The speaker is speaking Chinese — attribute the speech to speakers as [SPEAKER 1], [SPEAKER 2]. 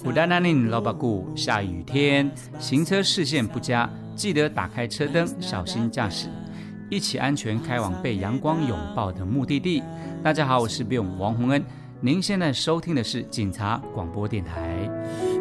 [SPEAKER 1] 古丹南宁老巴固，下雨天行车视线不佳，记得打开车灯，小心驾驶，一起安全开往被阳光拥抱的目的地。大家好，我是 Bill 王洪恩，您现在收听的是警察广播电台。